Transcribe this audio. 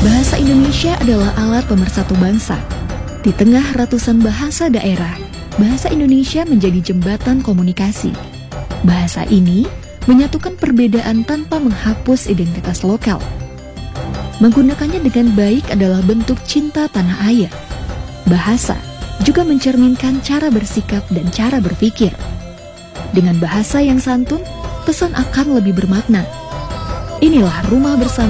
Bahasa Indonesia adalah alat pemersatu bangsa. Di tengah ratusan bahasa daerah, bahasa Indonesia menjadi jembatan komunikasi. Bahasa ini menyatukan perbedaan tanpa menghapus identitas lokal. Menggunakannya dengan baik adalah bentuk cinta tanah air. Bahasa juga mencerminkan cara bersikap dan cara berpikir. Dengan bahasa yang santun, pesan akan lebih bermakna. Inilah Rumah Bersama